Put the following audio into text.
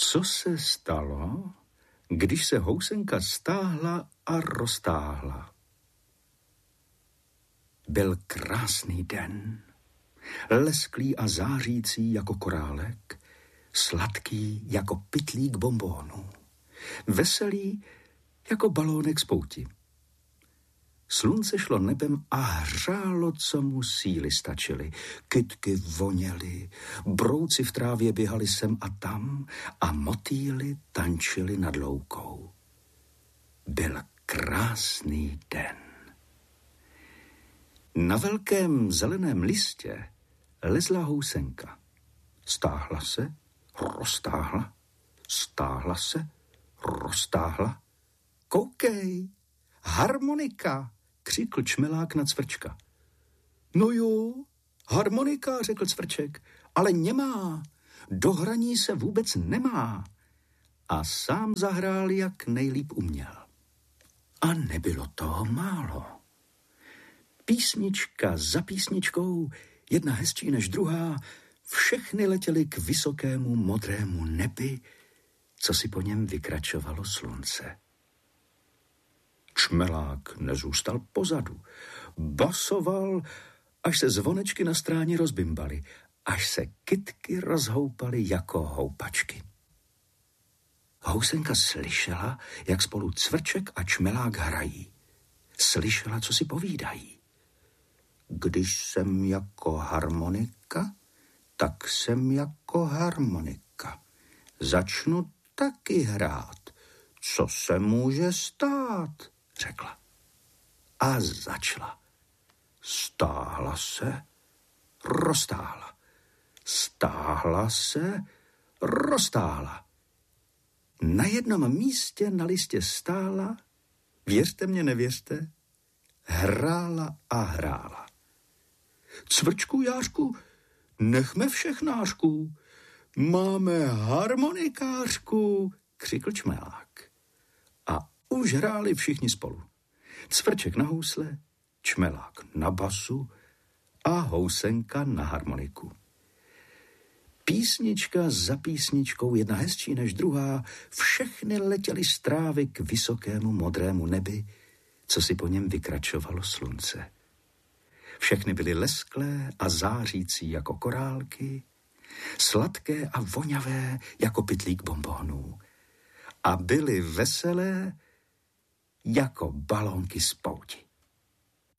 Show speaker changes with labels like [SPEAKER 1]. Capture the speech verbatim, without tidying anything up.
[SPEAKER 1] Co se stalo, když se housenka stáhla a roztáhla? Byl krásný den, lesklý a zářící jako korálek, sladký jako pytlík bonbónů, veselý jako balónek z pouti. Slunce šlo nebem a hřálo, co mu síly stačily. Kytky voněly, brouci v trávě běhali sem a tam a motýly tančily nad loukou. Byl krásný den. Na velkém zeleném listě lezla housenka. Stáhla se, roztáhla, stáhla se, roztáhla. Koukej, harmonika, křikl čmelák na cvrčka. No jo, harmonika, řekl cvrček, ale nemá, do hraní se vůbec nemá. A sám zahrál, jak nejlíp uměl. A nebylo toho málo. Písnička za písničkou, jedna hezčí než druhá, všechny letěly k vysokému modrému nebi, co si po něm vykračovalo slunce. Čmelák nezůstal pozadu. Basoval, až se zvonečky na stráni rozbimbaly, až se kytky rozhoupaly jako houpačky. Housenka slyšela, jak spolu cvrček a čmelák hrají. Slyšela, co si povídají. Když jsem jako harmonika, tak jsem jako harmonika. Začnu taky hrát. Co se může stát? Řekla. A začala. Stáhla se, roztáhla. Stáhla se, roztáhla. Na jednom místě na listě stála, věřte mě, nevěřte, hrála a hrála. Cvrčku, Jářku, nechme všechnářku, máme harmonikářku, křikl čmelák. A už hráli všichni spolu. Cvrček na housle, čmelák na basu a housenka na harmoniku. Písnička za písničkou, jedna hezčí než druhá, všechny letěly z trávy k vysokému modrému nebi, co si po něm vykračovalo slunce. Všechny byly lesklé a zářící jako korálky, sladké a voňavé jako pytlík bonbónů a byly veselé jako balónky z pouti.